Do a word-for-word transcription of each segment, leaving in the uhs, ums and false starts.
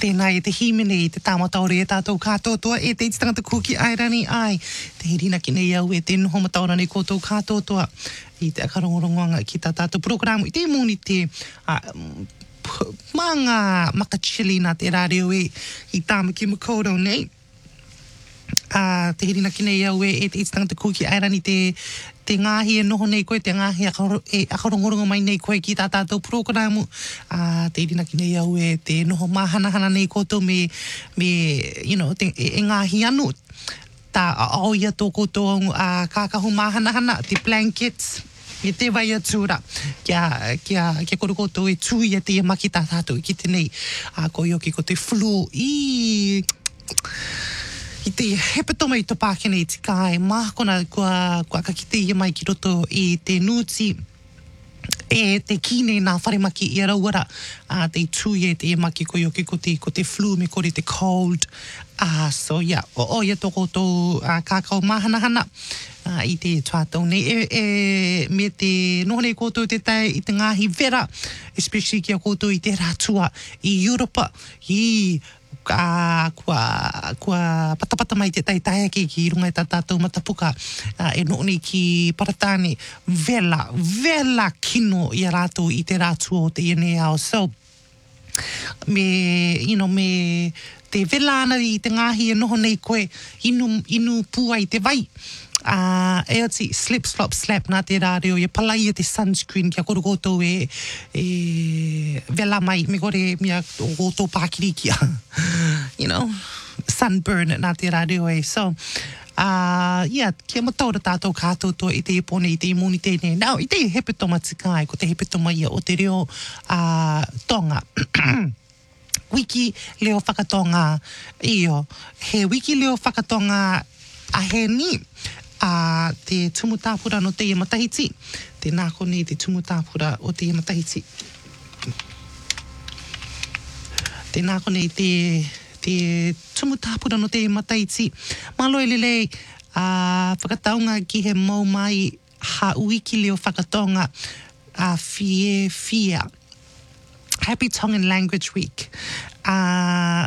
Tēnā e te himene i te tāmataore e tātou kātotoa e te ititangata kuki airani ai. Te hirina ki nei au e te noho mataora nei koutou kātotoa i te akarongorongoanga ki tā tātou programu. I te mōni te uh, manga makachili nā te rāreo e i tāmaki makouro nei. Uh, te hirina ki nei au e, e te ititangata kuki airani te te ngāhi e noho nei koe, te ngāhi e akarongorongo mai nei koe ki tā tātou programu. Uh, te irina ki nei au e te noho māhanahana nei koutou me, me you know, te, e, e ngāhi anu. Tā ao ia tō koutou uh, kākahu māhanahana, te blankets, me te vai atura. Kia, kia, kia koro koutou e tui e te e maki tā tātou i ki te nei. Uh, ko ioki ko te flu i... I te hepatoma i tō pākene i te kāe, mākona kua, kua kakite ia mai ki roto i te nūti, e te kine nā wharemaki i arauara, uh, te tui e te e maki ko ioki ko te, ko te flu me kore te cold. Uh, so yeah, o o ia tō koutou uh, kākau māhanahana uh, i te tuatau nei. E, e, me te noho nei koutou te tai i te ngāhi vera, especially kia koutou i te rātua i Europa, i Uh, kua, kua patapata mai te taitaiake ki runga i tā tātou matapuka uh, e nōni ki Paratāne vela, vela kino i a rātou i te rātua o te ene ao. So, me, you know, me te vela ana i te ngāhi e noho nei koe inu, inu pua i te vai. Uh, e ati slip, slop, slap nā te rāreo e palai e te sunscreen kia koro koutou e, e vela mai me kore mea o koutou pākiri kia you know, sunburn nā te rāreo e. So uh, yeah, kia mataura tātou kātotoa i te epone i te imuni tēnei. Now, i te hepetoma tikai, ko te hepetoma ia o te reo uh, tonga wiki leo whakatonga io, he wiki leo whakatonga a he ni a uh, te tumutāpura no te Matahiti. Te nāko nei te tumutāpura o te Matahiti. Te nāko nei te, te tumutāpura no te Matahiti. Malo e lele a uh, whakataunga ki he mau mai ha uiki leo whakatonga a uh, fie fia. Happy Tongan Language Week. Uh,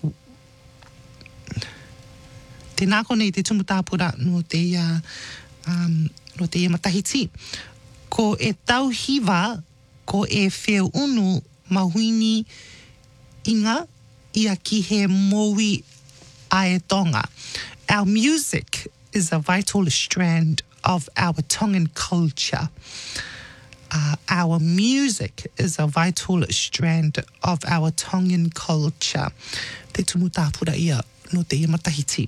Te nāko nei te tumutāpura no te ia, um, no te ia Matahiti. Ko e tauhiwa, ko e whiu unu mahuini inga ia ki he mowi a e tonga. Our music is a vital strand of our Tongan culture. Uh, our music is a vital strand of our Tongan culture. Te tumutāpura ia no te ia Matahiti.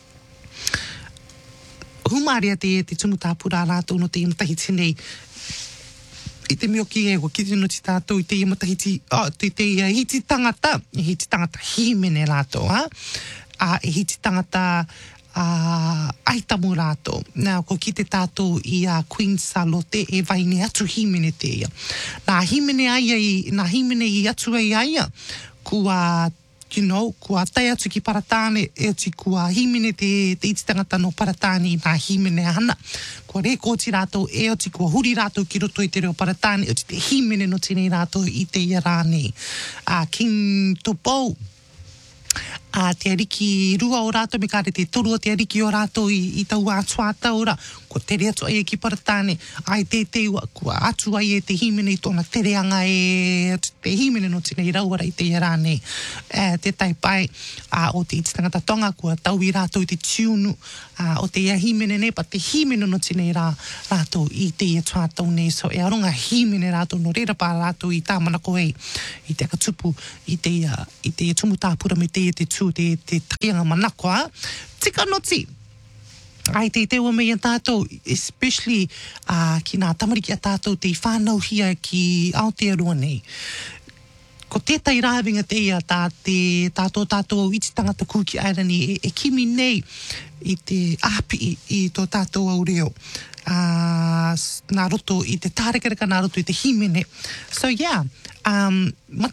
Humaria te te tumutāpura rātou no te ia Matahiti nei. I te mioki e, ki te no ti tātou i te ia Matahiti, oh, te te ia hiti tangata, e hiti tangata himene rātou, ha? A e hiti tangata uh, aitamu rātou. Nā, ko ki te tātou i a Queen Salote e vaine atu himene te ia. Nā himene aia i, nā himene i atu ai aia, kua you know, kua tai atu ki Paratāne, e ati kua himene te, te ititangata no Paratāne i nā himene hana. Kua re kōti rātou, e ati kua huri rātou ki roto i te reo Paratāne, e ati te himene no tēnei rātou i te ia rānei. Uh, King Topou, uh, te ariki rua o rātou, me kāre te toru o te ariki o rātou i, i tau ātua taura, kua tere atu ai e ki Paratāne, ai te te ua, kua atu ai e te himene i tōna tereanga e te himene no tēnei rauara i te ia rānei. E, te taipai uh, o te ititangata tonga, kua tau i rātou i te tiunu uh, o te ia himene nei, pa te himene no tēnei rā, rātou i te ia tuatau nei. So e aronga himene rātou no reira pā rātou i tāmanako ei, i te akatupu, i te ia, i te ia tumutāpura me te ia te tū, te, te takianga manakoa. Tika noti! Ai te te ua mea tātou, especially uh, ki nā tamariki a tātou te whānau hia ki Aotearoa nei. Ko tētai rāwinga te ia tā te tātou tātou o iti tangata kuki airani e, e kimi nei i te āpi i, i tō tātou au reo. Uh, nā roto i te tārekareka, nā roto i te himene. So yeah, um,